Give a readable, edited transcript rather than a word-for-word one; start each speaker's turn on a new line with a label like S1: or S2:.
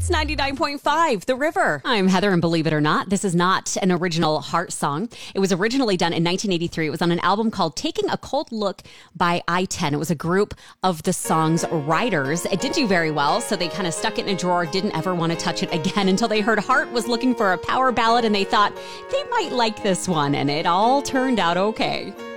S1: It's 99.5, The River. I'm Heather, and believe it or not, this is not an original Heart song. It was originally done in 1983. It was on an album called Taking a Cold Look by I-10. It was a group of the song's writers. It didn't do very well, so they kind of stuck it in a drawer, didn't ever want to touch it again until they heard Heart was looking for a power ballad, and they thought they might like this one, and it all turned out okay.